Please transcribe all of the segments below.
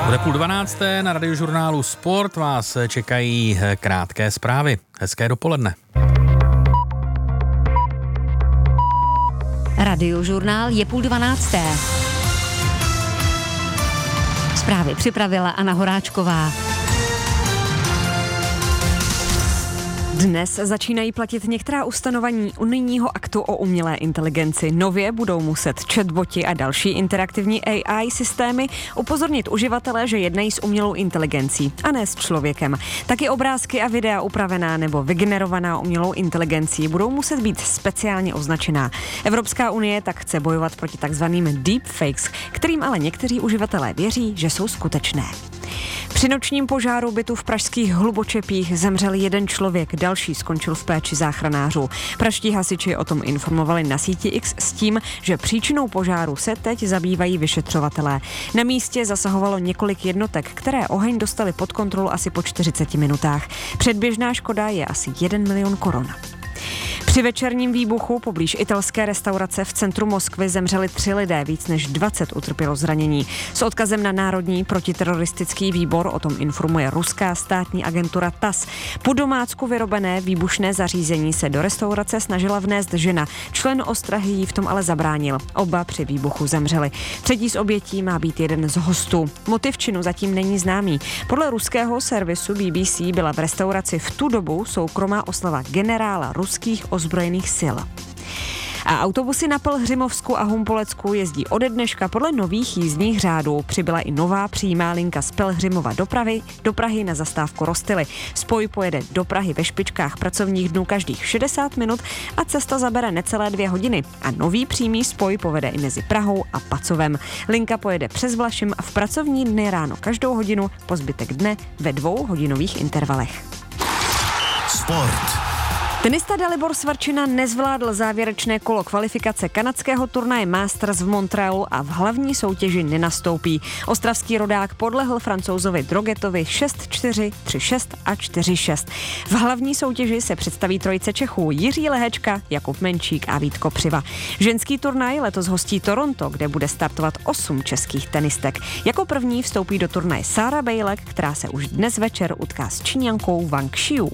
Bude 11:30 na Radiožurnálu Sport, vás čekají krátké zprávy. Hezké dopoledne. Radiožurnál je 11:30. Zprávy připravila Anna Horáčková. Dnes začínají platit některá ustanovení unijního aktu o umělé inteligenci. Nově budou muset chatboti a další interaktivní AI systémy upozornit uživatele, že jednají s umělou inteligencí a ne s člověkem. Taky obrázky a videa upravená nebo vygenerovaná umělou inteligencí budou muset být speciálně označená. Evropská unie tak chce bojovat proti takzvaným deepfakes, kterým ale někteří uživatelé věří, že jsou skutečné. Při nočním požáru bytu v pražských Hlubočepích zemřel jeden člověk, další skončil v péči záchranářů. Pražští hasiči o tom informovali na síti X s tím, že příčinou požáru se teď zabývají vyšetřovatelé. Na místě zasahovalo několik jednotek, které oheň dostali pod kontrolu asi po 40 minutách. Předběžná škoda je asi 1 milion korun. Při večerním výbuchu poblíž italské restaurace v centru Moskvy zemřeli 3 lidé, víc než 20 utrpělo zranění. S odkazem na Národní protiteroristický výbor o tom informuje ruská státní agentura TASS. Po domácku vyrobené výbušné zařízení se do restaurace snažila vnést žena. Člen ostrahy jí v tom ale zabránil. Oba při výbuchu zemřeli. Třetí z obětí má být jeden z hostů. Motiv činu zatím není známý. Podle ruského servisu BBC byla v restauraci v tu dobu soukromá oslava generála ruských ozbrojených sil. A autobusy na Pelhřimovsku a Humpolecku jezdí ode dneška podle nových jízdních řádů. Přibyla i nová přímá linka z Pelhřimova do Prahy na zastávku Rostily. Spoj pojede do Prahy ve špičkách pracovních dnů každých 60 minut a cesta zabere necelé 2 hodiny. A nový přímý spoj povede i mezi Prahou a Pacovem. Linka pojede přes Vlašim a v pracovní dny ráno každou hodinu, po zbytek dne ve 2hodinových intervalech. Sport. Tenista Dalibor Svarčina nezvládl závěrečné kolo kvalifikace kanadského turnaje Masters v Montrealu a v hlavní soutěži nenastoupí. Ostravský rodák podlehl Francouzovi Drogetovi 6-4, 3-6 a 4-6. V hlavní soutěži se představí trojice Čechů Jiří Lehečka, Jakub Menčík a Vít Kopřiva. Ženský turnaj letos hostí Toronto, kde bude startovat 8 českých tenistek. Jako první vstoupí do turnaje Sára Bejlek, která se už dnes večer utká s Číňankou Wang Xiu.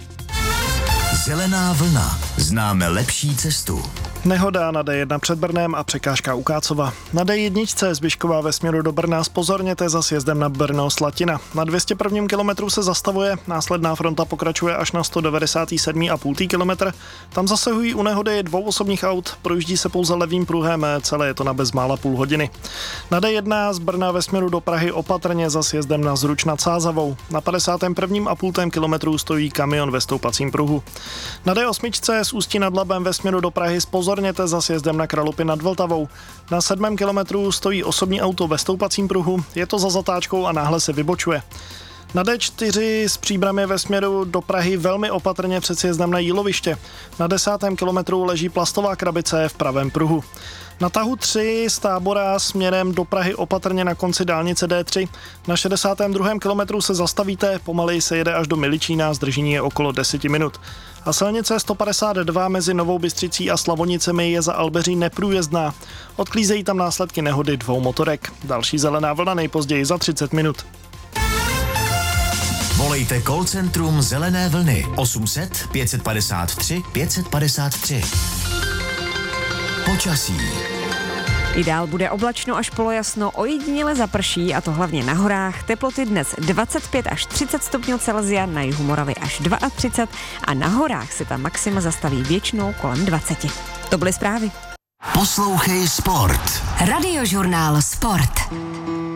Zelená vlna. Známe lepší cestu. Nehoda na D1 před Brnem a překážka u Kácova. Na D1 Zbyšková ve směru do Brna zpozorněte za sjezdem na Brno-Slatina. Na 201. kilometru se zastavuje, následná fronta pokračuje až na 197,5 kilometr. Tam zasahují u nehody 2 osobních aut, projíždí se pouze levým pruhem, celé je to na bezmála půl hodiny. Na D1 z Brna ve směru do Prahy opatrně za sjezdem na Zruč nad Sázavou. Na 51,5 kilometru stojí kamion ve stoupacím pruhu. Na D8 z Ústí nad Labem ve směru do Prahy zpozorněte za sjezdem na Kralupy nad Vltavou. Na 7. kilometru stojí osobní auto ve stoupacím pruhu, je to za zatáčkou a náhle se vybočuje. Na D4 z Příbramy ve směru do Prahy velmi opatrně před sjezdem na Jíloviště. Na 10. kilometru leží plastová krabice v pravém pruhu. Na tahu 3 z Tábora směrem do Prahy opatrně na konci dálnice D3. Na 62. kilometru se zastavíte, pomaleji se jede až do Miličína, zdržení je okolo 10 minut. A silnice 152 mezi Novou Bystřicí a Slavonicemi je za Albeří neprůjezdná. Odklízejí tam následky nehody 2 motorek. Další zelená vlna nejpozději za 30 minut. Volejte call centrum Zelené vlny 800 553 553. Počasí. I dál bude oblačno až polojasno, ojediněle zaprší, a to hlavně na horách. Teploty dnes 25 až 30 stupňů Celsia, na jihu Moravy až 32 a na horách se ta maxima zastaví většinou kolem 20. To byly zprávy. Poslouchej Sport. Radiožurnál Sport.